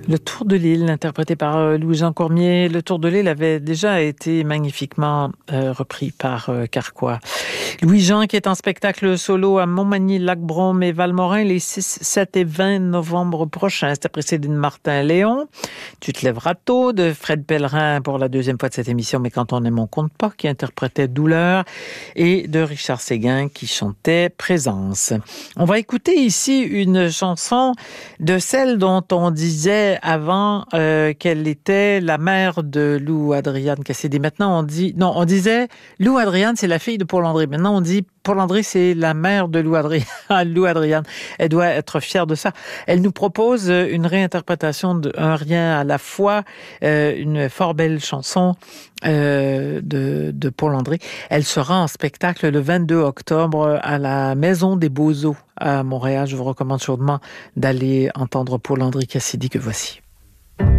Le Tour de l'île, interprété par Louis-Jean Cormier. Le Tour de l'île avait déjà été magnifiquement repris par Carquois. Louis-Jean qui est en spectacle solo à Montmagny-Lac-Brome et Valmorin les 6, 7 et 20 novembre prochains. C'était précédé de Martin Léon. Tu te lèveras tôt de Fred Pellerin pour la deuxième fois de cette émission, mais quand on aime on compte pas, qui interprétait Douleur, et de Richard Séguin qui chantait Présence. On va écouter ici une chanson de celle dont on disait avant qu'elle était la mère de Lou Adriane Cassidy. Maintenant on disait Lou Adriane c'est la fille de Paul André. Maintenant on dit Paul André c'est la mère de Lou Adriane. Elle doit être fière de ça. Elle nous propose une réinterprétation de Un rien à la fois, une fort belle chanson de Paul André. Elle sera en spectacle le 22 octobre à la Maison des Beaux-Eaux à Montréal. Je vous recommande chaudement d'aller entendre Paul André Cassidy que voici.